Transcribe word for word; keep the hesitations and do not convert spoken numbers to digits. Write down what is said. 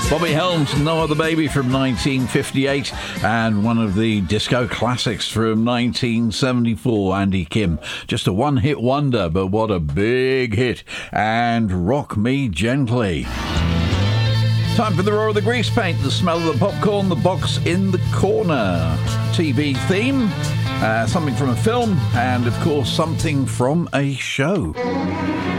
Bobby Helms, No Other Baby from nineteen fifty-eight, and one of the disco classics from nineteen seventy-four, Andy Kim. Just a one-hit wonder, but what a big hit. And Rock Me Gently. Time for the roar of the grease paint, the smell of the popcorn, the box in the corner. T V theme, uh, something from a film, and of course something from a show.